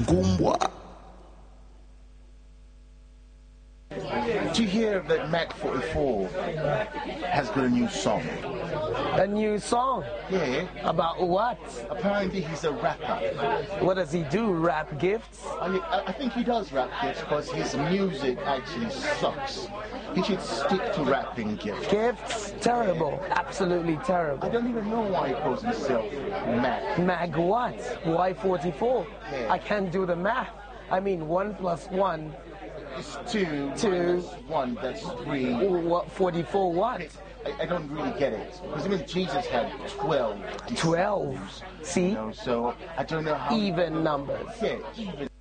Gumbwa. Do you hear that Mac 44 has got a new song? A new song? Yeah. About what? Apparently he's a rapper. What does he do? Rap gifts? I think he does rap gifts because his music actually sucks. He should stick to rapping gifts. Gifts? Terrible. Yeah. Absolutely terrible. I don't even know why he calls himself Mac. Mag what? Why 44? Yeah. I can't do the math. I mean, 1 + 1. It's 2. 1, that's 3. What, 44 what? I don't really get it. Because even Jesus had 12. 12. See? So I don't know how. Even numbers. Yeah, even.